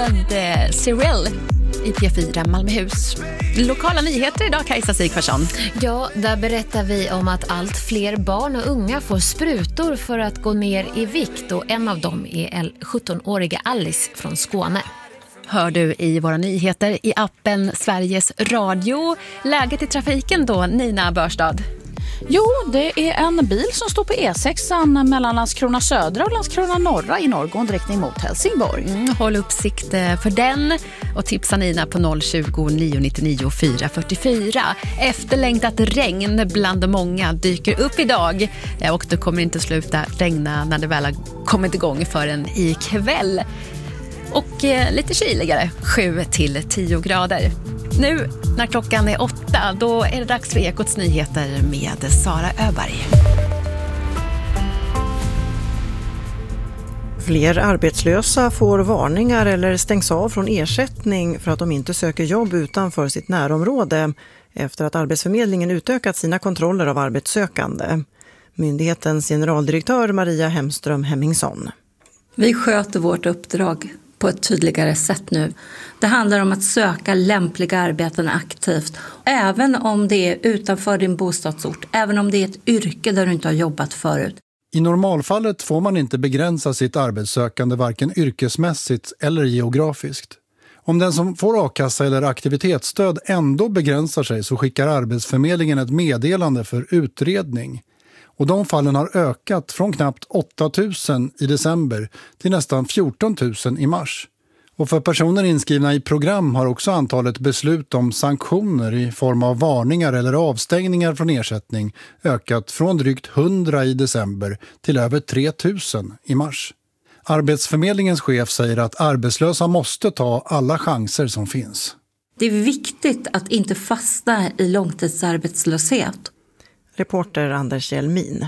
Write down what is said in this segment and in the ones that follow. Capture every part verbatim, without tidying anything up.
med Cyril i P fyra Malmöhus. Lokala nyheter idag, Kajsa Sigvarsson. Ja, där berättar vi om att allt fler barn och unga får sprutor för att gå ner i vikt. Och en av dem är sjuttonåriga Alice från Skåne. Hör du i våra nyheter i appen Sveriges Radio. Läget i trafiken då, Nina Börstad? Jo, det är en bil som står på E sex mellan Landskrona södra och Landskrona norra i norrgående riktning mot Helsingborg. Mm, håll uppsikt för den och tipsa Nina på noll tjugo, nio nittionio, fyra fyrtiofyra. Efterlängtat regn bland många dyker upp idag och det kommer inte sluta regna när det väl har kommit igång förrän ikväll. Och eh, lite kyligare, sju till tio grader. Nu när klockan är åtta, då är det dags för Ekots nyheter med Sara Öberg. Fler arbetslösa får varningar eller stängs av från ersättning för att de inte söker jobb utanför sitt närområde efter att Arbetsförmedlingen utökat sina kontroller av arbetssökande. Myndighetens generaldirektör Maria Hemström Hemmingsson. Vi sköter vårt uppdrag på ett tydligare sätt nu. Det handlar om att söka lämpliga arbeten aktivt. Även om det är utanför din bostadsort. Även om det är ett yrke där du inte har jobbat förut. I normalfallet får man inte begränsa sitt arbetssökande varken yrkesmässigt eller geografiskt. Om den som får a-kassa eller aktivitetsstöd ändå begränsar sig så skickar Arbetsförmedlingen ett meddelande för utredning. Och de fallen har ökat från knappt åtta tusen i december till nästan fjorton tusen i mars. Och för personer inskrivna i program har också antalet beslut om sanktioner i form av varningar eller avstängningar från ersättning ökat från drygt hundra i december till över tre tusen i mars. Arbetsförmedlingens chef säger att arbetslösa måste ta alla chanser som finns. Det är viktigt att inte fastna i långtidsarbetslöshet. Reporter Anders Hjelmin.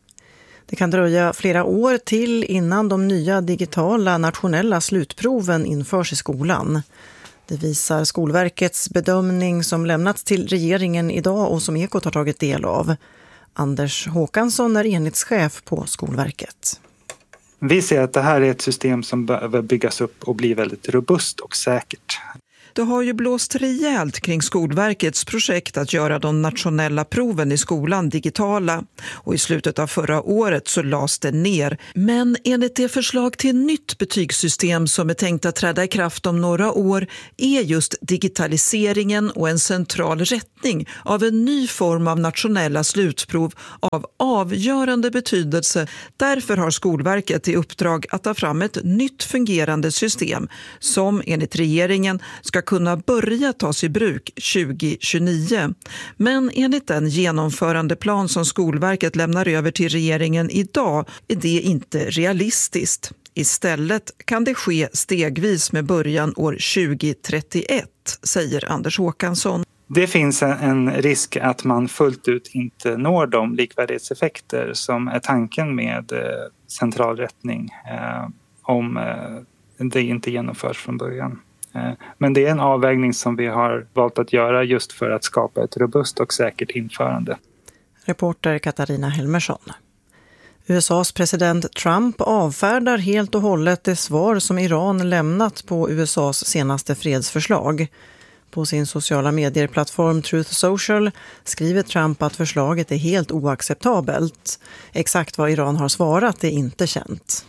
Det kan dröja flera år till innan de nya digitala nationella slutproven införs i skolan. Det visar Skolverkets bedömning som lämnats till regeringen idag och som Ekot har tagit del av. Anders Håkansson är enhetschef på Skolverket. Vi ser att det här är ett system som behöver byggas upp och bli väldigt robust och säkert. Det har ju blåst rejält kring Skolverkets projekt att göra de nationella proven i skolan digitala. Och i slutet av förra året så lades det ner. Men enligt det förslag till nytt betygssystem som är tänkt att träda i kraft om några år är just digitaliseringen och en central rättning av en ny form av nationella slutprov av avgörande betydelse. Därför har Skolverket i uppdrag att ta fram ett nytt fungerande system som enligt regeringen ska kunna börja tas i bruk tjugo tjugonio. Men enligt den genomförandeplan som Skolverket lämnar över till regeringen idag är det inte realistiskt. Istället kan det ske stegvis med början år tjugo trettioett, säger Anders Håkansson. Det finns en risk att man fullt ut inte når de likvärdighetseffekter som är tanken med centralrättning om det inte genomförs från början. Men det är en avvägning som vi har valt att göra just för att skapa ett robust och säkert införande. Reporter Katarina Helmersson. U S A:s president Trump avfärdar helt och hållet det svar som Iran lämnat på U S A:s senaste fredsförslag. På sin sociala medieplattform Truth Social skriver Trump att förslaget är helt oacceptabelt. Exakt vad Iran har svarat är inte känt.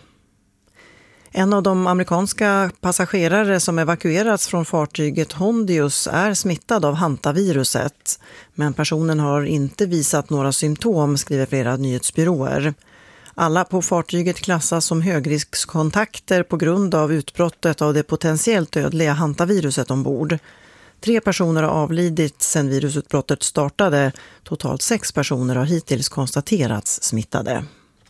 En av de amerikanska passagerare som evakuerats från fartyget Hondius är smittad av hantaviruset. Men personen har inte visat några symptom, skriver flera nyhetsbyråer. Alla på fartyget klassas som högriskskontakter på grund av utbrottet av det potentiellt dödliga hantaviruset ombord. Tre personer har avlidit sedan virusutbrottet startade. Totalt sex personer har hittills konstaterats smittade.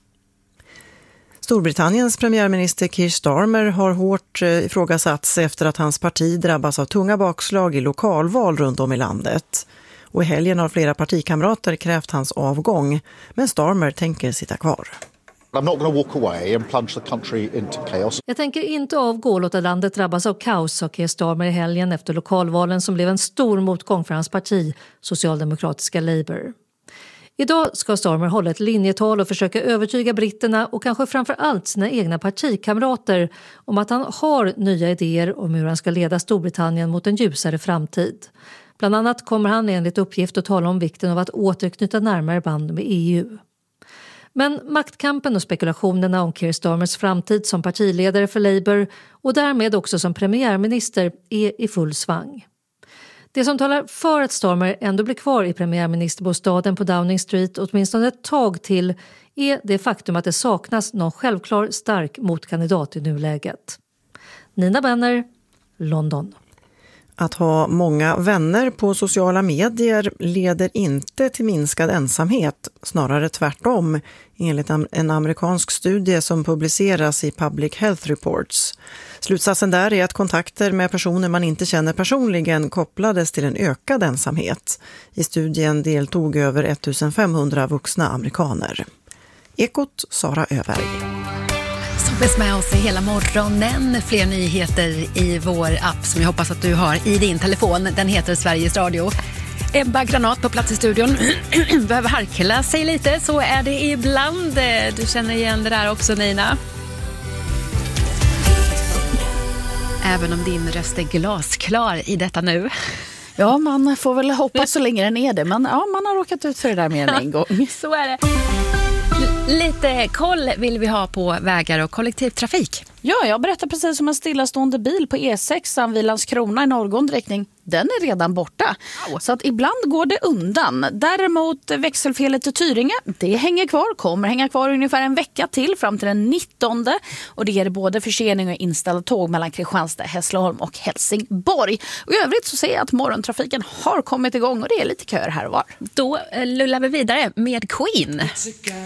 Storbritanniens premiärminister Keir Starmer har hårt ifrågasatts efter att hans parti drabbas av tunga bakslag i lokalval runt om i landet. Och i helgen har flera partikamrater krävt hans avgång, men Starmer tänker sitta kvar. I'm not going to walk away and plunge the country into chaos. Jag tänker inte avgå och låta landet drabbas av kaos, sa Keir Starmer i helgen efter lokalvalen som blev en stor motgång för hans parti, Socialdemokratiska Labour. Idag ska Starmer hålla ett linjetal och försöka övertyga britterna och kanske framför allt sina egna partikamrater om att han har nya idéer om hur han ska leda Storbritannien mot en ljusare framtid. Bland annat kommer han enligt uppgift att tala om vikten av att återknyta närmare band med E U. Men maktkampen och spekulationerna om Keir Starmers framtid som partiledare för Labour och därmed också som premiärminister är i full svang. Det som talar för att Starmer ändå blir kvar i premiärministerbostaden på Downing Street åtminstone ett tag till är det faktum att det saknas någon självklar stark motkandidat i nuläget. Nina Benner, London. Att ha många vänner på sociala medier leder inte till minskad ensamhet, snarare tvärtom, enligt en amerikansk studie som publiceras i Public Health Reports. Slutsatsen där är att kontakter med personer man inte känner personligen kopplades till en ökad ensamhet. I studien deltog över ettusenfemhundra vuxna amerikaner. Ekot, Sara Öberg. Som finns med oss i hela morgonen. Fler nyheter i vår app som jag hoppas att du har i din telefon. Den heter Sveriges Radio. Ebba Granat på plats i studion. Behöver harkla sig lite, så är det ibland. Du känner igen det där också, Nina. Även om din röst är glasklar i detta nu. Ja, man får väl hoppas så länge den är det. Men ja, man har råkat ut för det där mer än en gång. Så är det. Lite koll vill vi ha på vägar och kollektivtrafik. Ja, jag berättar precis om en stillastående bil på E sex vid Landskrona i norrgående riktning. Den är redan borta. Wow. Så att ibland går det undan. Däremot växelfelet till Tyringe, det hänger kvar. Kommer hänga kvar ungefär en vecka till fram till den nittonde. Och det ger både försening och inställda tåg mellan Kristianstad, Hässleholm och Helsingborg. Och i övrigt så ser jag att morgontrafiken har kommit igång och det är lite köer här och var. Då lullar vi vidare med Queen.